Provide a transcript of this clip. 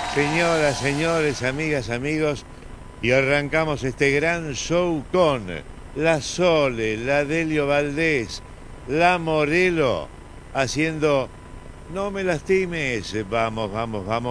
Señoras, señores, amigas, amigos, y arrancamos este gran show con la Sole, la Delio Valdés, la Morelo, haciendo No me lastimes. Vamos, vamos, vamos.